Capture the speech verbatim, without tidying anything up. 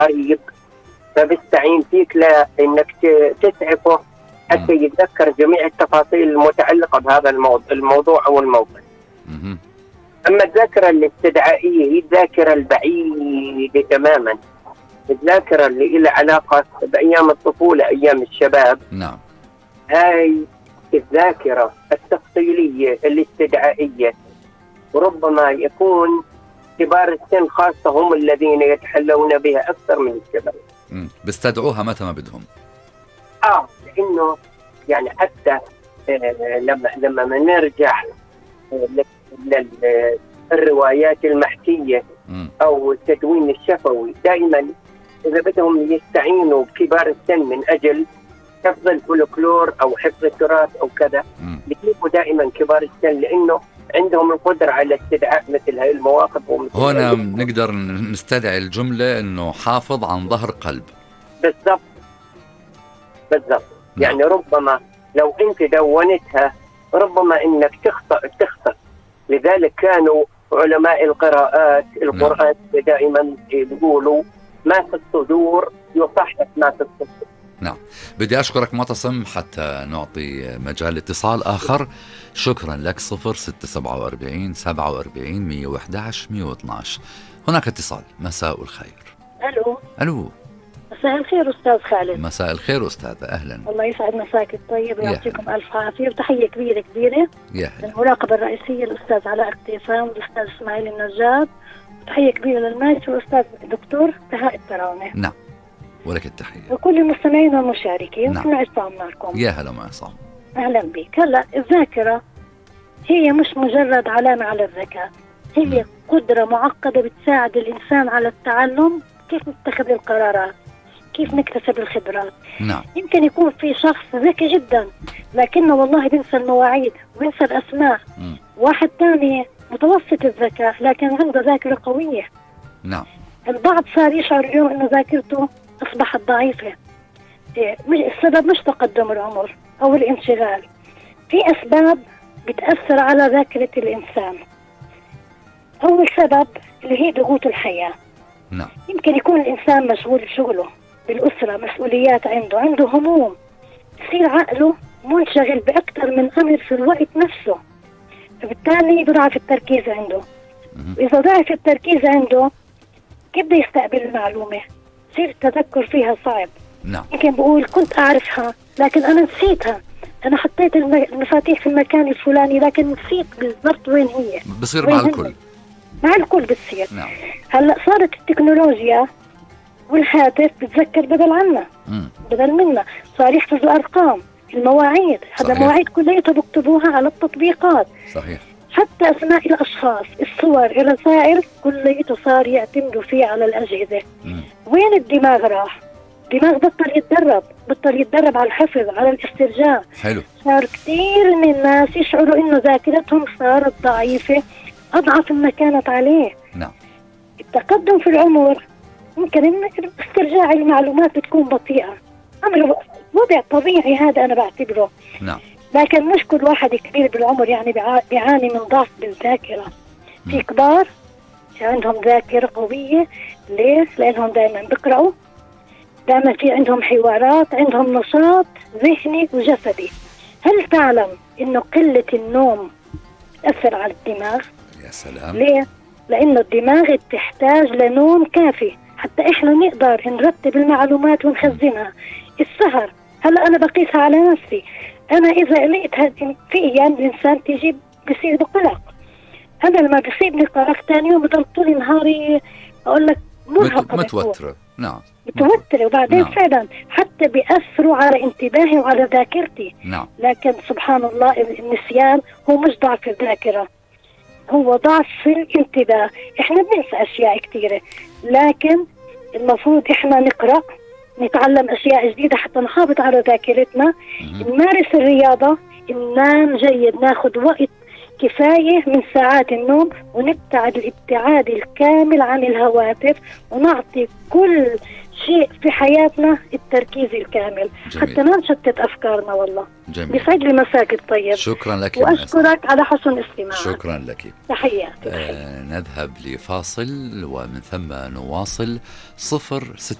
قريب، فبستعين فيك لأنك تسعفه حتى يتذكر جميع التفاصيل المتعلقة بهذا الموضوع, الموضوع أو الموضوع. أما الذاكرة الاستدعائية هي الذاكرة البعيدة تماما، الذاكرة اللي لها علاقة بأيام الطفولة، أيام الشباب. نعم. هاي الذاكرة التفصيلية الاستدعائية وربما يكون كبار السن خاصة هم الذين يتحلون بها أكثر من الشباب. امم بيستدعوها متى ما بدهم. آه لأنه يعني حتى آه لما لما ما نرجع آه للروايات المحكية م. أو التدوين الشفوي، دائما إذا بدهم يستعينوا بكبار السن من أجل حفظ الفولكلور أو حفظ التراث أو كذا، يجيبوا دائما كبار السن لأنه عندهم القدرة على استدعاء مثل هاي المواقف. هنا نقدر نستدعي الجملة إنه حافظ عن ظهر قلب. بالضبط بالضبط. يعني ربما لو أنت دونتها ربما إنك تخطأ تخطأ لذلك كانوا علماء القراءات القرآن نعم. دائما يقولوا ما في الصدور يصحح ما في الصدور. نعم. بدي أشكرك معتصم حتى نعطي مجال اتصال آخر. شكرا لك. صفر ستة سبعة وأربعين سبعة وأربعين مية وإحدى عشر مية واثني عشر. هناك اتصال. مساء الخير. ألو. ألو. مساء الخير أستاذ خالد. مساء الخير أستاذة، أهلا. الله يسعد مساك الطيب ويعطيكم ألف عافية وتحية كبيرة كبيرة. يا المراقبة الرئيسية الأستاذ علاء اقتيفان والأستاذ إسماعيل النجاد، وتحية كبيرة للمايسترو والأستاذ الدكتور بهاء التراونة. نعم ولك التحية. وكل المستمعين والمشاركين. نعم. عصام معكم. يا هلا مع عصام. أهلا بك. هلا الذاكرة هي مش مجرد علامة على الذكاء، هي م. قدرة معقدة بتساعد الإنسان على التعلم، كيف نتخذ القرارات، كيف نكتسب الخبرات. نعم. يمكن يكون في شخص ذكي جدا لكنه والله بينسى المواعيد وبينسى الأسماء. م. واحد ثاني متوسط الذكاء لكن عنده ذاكرة قوية. نعم. البعض صار يشعر اليوم أنه ذاكرته أصبحت ضعيفة. السبب مش تقدم العمر أو الانشغال، في أسباب بتأثر على ذاكرة الإنسان. أول سبب اللي هي ضغوط الحياة. نعم. يمكن يكون الإنسان مشغول بشغله، بالأسرة، مسؤوليات عنده عنده هموم، يصير عقله منشغل بأكثر من أمر في الوقت نفسه، فبالتالي بضعف التركيز عنده. إذا ضعف التركيز عنده كيف بده يستقبل المعلومة؟ يصير التذكر فيها صعب. نعم. يمكن بقول كنت أعرفها لكن أنا نسيتها، أنا حطيت المفاتيح في المكان الفلاني لكن نسيت بالضبط وين هي. بصير مع الكل. مع الكل بتصير. نعم. هلأ صارت التكنولوجيا والهاتف بتذكر بدل عنا م. بدل منا، صار يحفظ الأرقام، المواعيد. هذا مواعيد كليتها بكتبوها على التطبيقات. صحيح. حتى أسماء الأشخاص، الصور، الرسائل كليته صار يعتمدوا فيه على الأجهزة. م. وين الدماغ راح؟ الدماغ بطل يتدرب بطل يتدرب على الحفظ، على الاسترجاع. حلو. صار كثير من الناس يشعروا إنه ذاكرتهم صارت ضعيفة، أضعف مما كانت عليه. نعم. التقدم في العمر ممكن إن استرجاع المعلومات بتكون بطيئة، أمر وضع طبيعي هذا أنا بعتبره. نعم. لكن مش كل واحد كبير بالعمر يعني بيعاني من ضعف بالذاكرة. في كبار عندهم ذاكرة قوية. ليش؟ لأنهم دائما بيقرأوا، دائما في عندهم حوارات، عندهم نشاط ذهني وجسدي. هل تعلم إنه قلة النوم تأثر على الدماغ؟ يا سلام. ليه؟ لأنه الدماغ تحتاج لنوم كافي حتى إحنا نقدر نرتب المعلومات ونخزنها. السهر هلأ أنا بقيسها على نفسي، أنا إذا لقيتها في أيام الإنسان تيجي بصير بقلق، أنا لما بصيبني قلق تاني يوم بضل طول نهاري أقول لك مرهقة متوترة. نعم. متوترة. وبعدين نعم. فعلا حتى بيأثروا على انتباهي وعلى ذاكرتي. نعم. لكن سبحان الله النسيان هو مش ضعف الذاكرة، هو ضعف في الانتباه. احنا بننسى اشياء كثيرة، لكن المفروض احنا نقرأ، نتعلم اشياء جديدة حتى نحافظ على ذاكرتنا، نمارس الرياضة، ننام جيد، ناخذ وقت كفاية من ساعات النوم، ونبتعد الابتعاد الكامل عن الهواتف، ونعطي كل شيء في حياتنا التركيز الكامل. جميل. حتى ما نشتت أفكارنا. والله جميل. بيسعد لي مساك الطيب. شكرا لك. وأشكرك على حسن استماعك. شكرا لك. تحياتي. آه نذهب لفاصل ومن ثم نواصل. صفر ستة